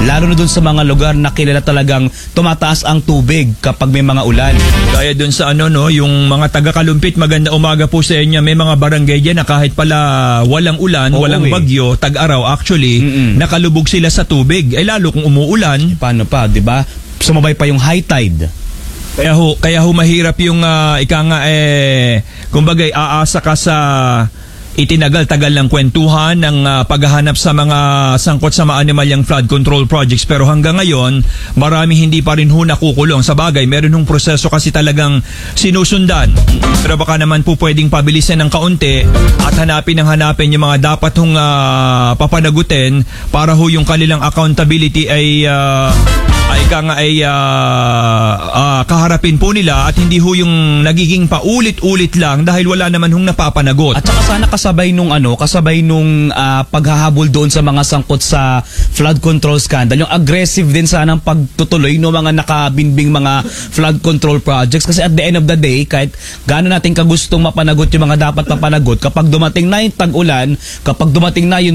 Lalo na dun sa mga lugar na kilala talagang tumataas ang tubig kapag may mga ulan. Kaya dun sa yung mga taga-Kalumpit, maganda umaga po sa inyo. May mga barangay dyan na kahit pala walang ulan, walang bagyo, tag-araw actually, nakalubog sila sa tubig. Lalo kung umuulan. Paano pa, di ba? Sumabay pa yung high tide. Kaya ho mahirap yung kumbaga aasa ka sa itinagal-tagal ng kwentuhan ng paghahanap sa mga sangkot sa maanimalyang flood control projects, pero hanggang ngayon marami hindi pa rin ho nakukulong. Sa bagay, meron hong proseso kasi talagang sinusundan, pero baka naman po pwedeng pabilisan ng kaunti at hanapin yung mga dapat hong papanagutin para ho yung kanilang accountability ay kaharapin po nila at hindi ho yung nagiging paulit-ulit lang dahil wala naman hong napapanagot. At saka sana kasabay nung paghahabol doon sa mga sangkot sa flood control scandal, yung aggressive din sana ang pagtutuloy ng mga nakabinbing mga flood control projects, kasi at the end of the day, kahit gaano natin kagustong mapanagot yung mga dapat mapanagot, kapag dumating na yung tag-ulan, kapag dumating na yung